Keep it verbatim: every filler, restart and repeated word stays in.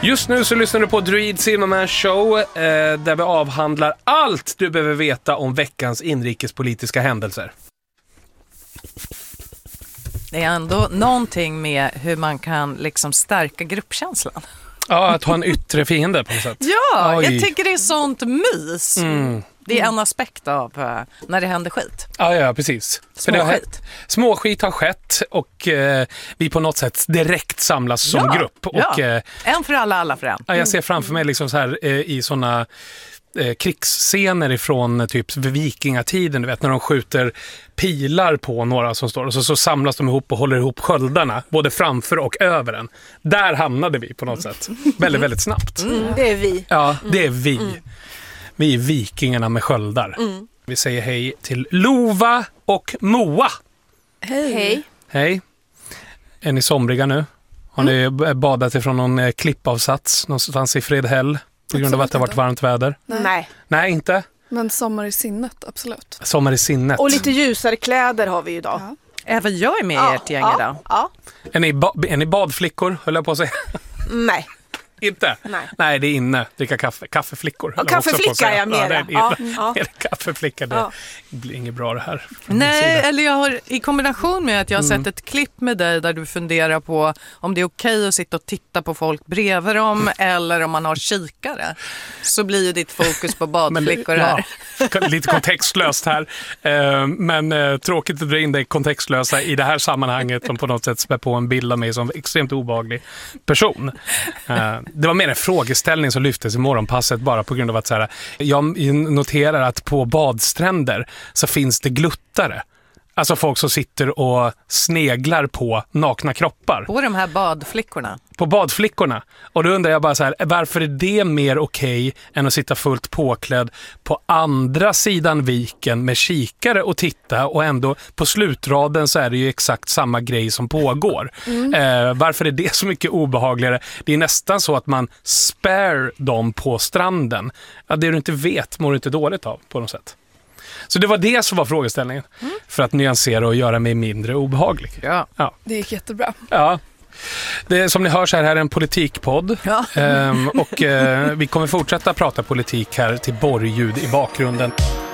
Just nu så lyssnar du på Druid Zimmerman Show eh, där vi avhandlar allt du behöver veta om veckans inrikespolitiska händelser. Det är ändå någonting med hur man kan liksom stärka gruppkänslan. Ja, att ha en yttre fiende på något sätt. Ja, Oj. jag tycker det är sånt mys. Mm. Det är en aspekt av uh, när det händer skit. Ja, ja, precis. Småskit. Småskit har skett och eh, vi på något sätt direkt samlas som Ja, grupp. Och, ja. eh, En för alla, alla för en. ja, jag ser framför mig liksom så här eh, i såna eh, krigsscener ifrån eh, typ vikingatiden, du vet, när de skjuter pilar på några som står och så, så samlas de ihop och håller ihop sköldarna både framför och över en. Där hamnade vi på något sätt. Väldigt, väldigt snabbt. Mm, det är vi. Ja, det är vi. Mm. Vi är vikingarna med sköldar. Mm. Vi säger hej till Lova och Moa. Hej. Hej. Hej. Är ni somriga nu? Har mm. ni badat ifrån någon klippavsats någonstans i Fredhäll på grund av att det har varit varmt väder? Nej. Nej, inte? Men sommar i sinnet, absolut. Sommar i sinnet. Och lite ljusare kläder har vi ju idag. Ja. Även jag är med ja, i ert gäng ja, idag. Ja. Är ni, ba- är ni badflickor, höll jag på att säga? Nej. Inte? Nej. Nej, det är inne. Dricka kaffe. Kaffeflickor. Och kaffeflicka är jag mera. Ja, det är, ja, ja. ja. Kaffeflicka, det ja. blir inget bra det här. Nej, eller jag har i kombination med att jag har Mm. sett ett klipp med dig där du funderar på om det är okej att sitta och titta på folk bredvid dem eller om man har kikare. Så blir ju ditt fokus på badflickor Men, här. Ja, lite kontextlöst här. Uh, men uh, tråkigt att dra in det kontextlösa i det här sammanhanget som på något sätt spär på en bild av mig som extremt obehaglig person. Uh, det var mer en frågeställning som lyftes i morgonpasset bara på grund av att så här, jag noterar att på badstränder så finns det gluttare. Alltså folk som sitter och sneglar på nakna kroppar. På de här badflickorna. På badflickorna. Och då undrar jag bara så här, varför är det mer okej än att sitta fullt påklädd på andra sidan viken med kikare och titta och ändå på slutraden så är det ju exakt samma grej som pågår. Mm. Eh, varför är det så mycket obehagligare? Det är nästan så att man spär dem på stranden. Ja, det du inte vet mår du inte dåligt av på något sätt. Så det var det som var frågeställningen. Mm. För att nyansera och göra mig mindre obehaglig. Ja. Ja. Det gick jättebra. Ja. Det är, som ni hör så här, här är en politikpodd. Ja. Ehm, och eh, vi kommer fortsätta prata politik här till borrljud i bakgrunden.